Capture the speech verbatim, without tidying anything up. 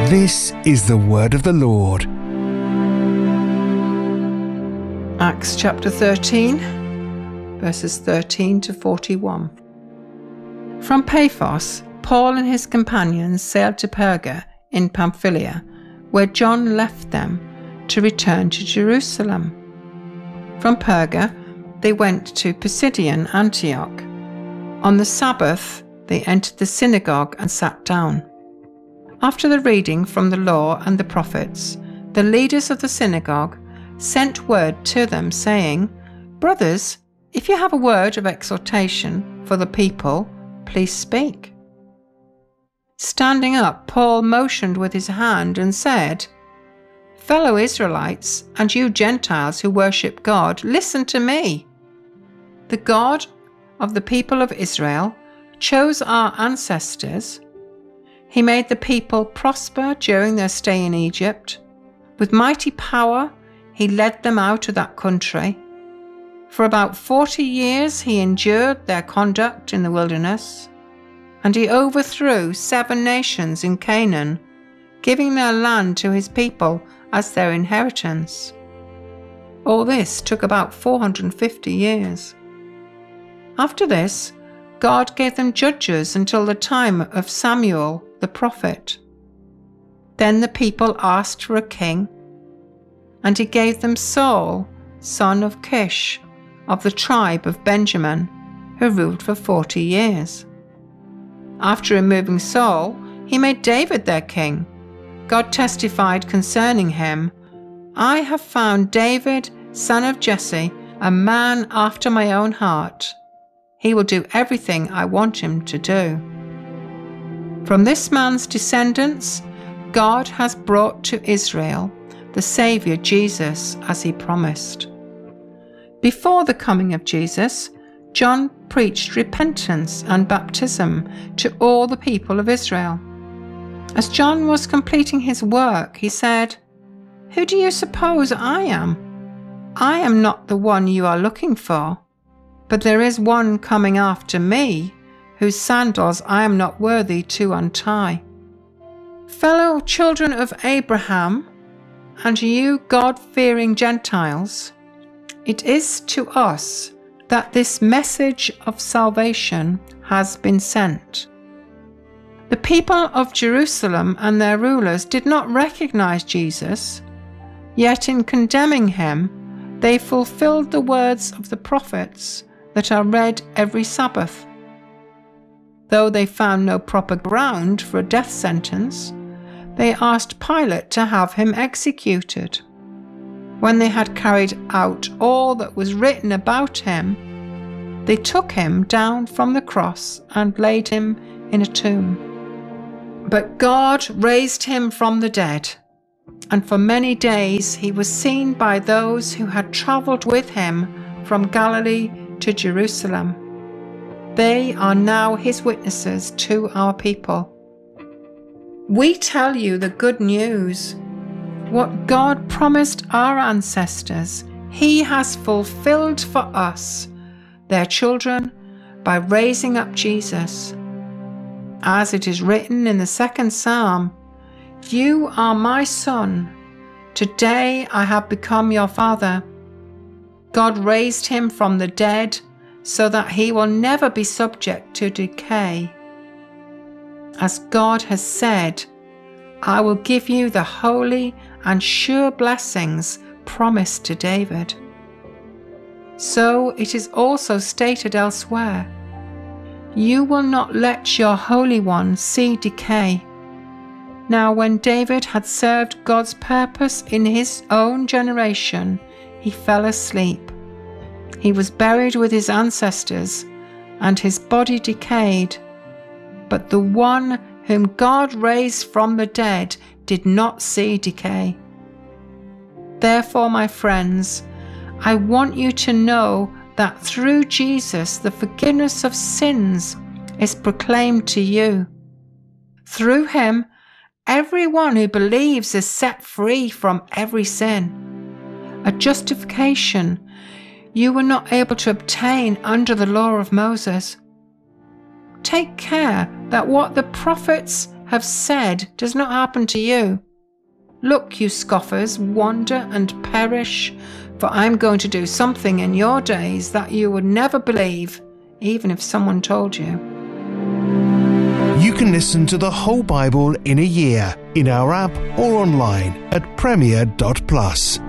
This is the word of the Lord. Acts chapter thirteen, verses thirteen to forty-one. From Paphos, Paul and his companions sailed to Perga in Pamphylia, where John left them to return to Jerusalem. From Perga, they went to Pisidian Antioch. On the Sabbath, they entered the synagogue and sat down. After the reading from the law and the prophets, the leaders of the synagogue sent word to them, saying, "Brothers, if you have a word of exhortation for the people, please speak." Standing up, Paul motioned with his hand and said, "Fellow Israelites, and you Gentiles who worship God, listen to me. The God of the people of Israel chose our ancestors. He made the people prosper during their stay in Egypt. With mighty power, he led them out of that country. For about forty years, he endured their conduct in the wilderness, and he overthrew seven nations in Canaan, giving their land to his people as their inheritance. All this took about four hundred fifty years. After this, God gave them judges until the time of Samuel the prophet. Then the people asked for a king, and he gave them Saul, son of Kish, of the tribe of Benjamin, who ruled for forty years. After removing Saul, he made David their king. God testified concerning him, "I have found David, son of Jesse, a man after my own heart. He will do everything I want him to do." From this man's descendants, God has brought to Israel the Saviour Jesus, as he promised. Before the coming of Jesus, John preached repentance and baptism to all the people of Israel. As John was completing his work, he said, "Who do you suppose I am? I am not the one you are looking for, but there is one coming after me, whose sandals I am not worthy to untie. Fellow children of Abraham, and you God-fearing Gentiles, it is to us that this message of salvation has been sent." The people of Jerusalem and their rulers did not recognize Jesus, yet in condemning him, they fulfilled the words of the prophets that are read every Sabbath. Though they found no proper ground for a death sentence, they asked Pilate to have him executed. When they had carried out all that was written about him, they took him down from the cross and laid him in a tomb. But God raised him from the dead, and for many days he was seen by those who had travelled with him from Galilee to Jerusalem. They are now his witnesses to our people. We tell you the good news. What God promised our ancestors, he has fulfilled for us, their children, by raising up Jesus. As it is written in the second Psalm, "You are my son. Today I have become your father." God raised him from the dead so that he will never be subject to decay. As God has said, "I will give you the holy and sure blessings promised to David." So it is also stated elsewhere, "You will not let your Holy One see decay." Now when David had served God's purpose in his own generation, he fell asleep. He was buried with his ancestors, and his body decayed. But the one whom God raised from the dead did not see decay. Therefore, my friends, I want you to know that through Jesus the forgiveness of sins is proclaimed to you. Through him, everyone who believes is set free from every sin. A justification you were not able to obtain under the law of Moses. Take care that what the prophets have said does not happen to you. Look, you scoffers, wander and perish, for I am going to do something in your days that you would never believe, even if someone told you. You can listen to the whole Bible in a year in our app or online at premier dot plus.